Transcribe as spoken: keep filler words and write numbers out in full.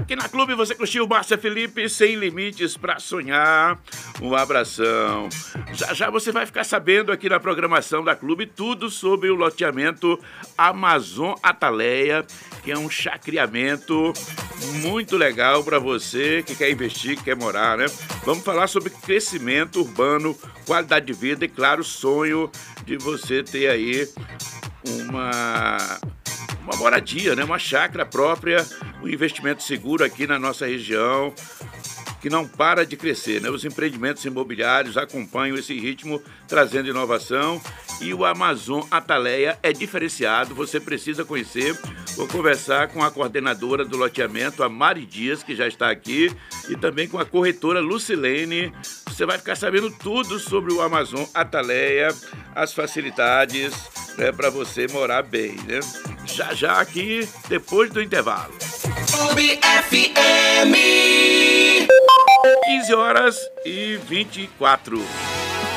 Aqui na Clube você curtiu Márcia Felipe, Sem Limites pra Sonhar. Um abração. Já já você vai ficar sabendo aqui na programação da Clube tudo sobre o loteamento Amazon Ataleia, que é um chacreamento muito legal para você que quer investir, que quer morar, né? Vamos falar sobre crescimento urbano, qualidade de vida e, claro, sonho de você ter aí uma, uma moradia, né? Uma chácara própria, um investimento seguro aqui na nossa região, que não para de crescer, né? Os empreendimentos imobiliários acompanham esse ritmo, trazendo inovação, e o Amazon Ataleia é diferenciado, você precisa conhecer. Vou conversar com a coordenadora do loteamento, a Mari Dias, que já está aqui, e também com a corretora Lucilene. Você vai ficar sabendo tudo sobre o Amazon Ataleia, as facilidades, né, para você morar bem, né? Já já aqui, depois do intervalo. Clube F M. quinze horas e vinte e quatro.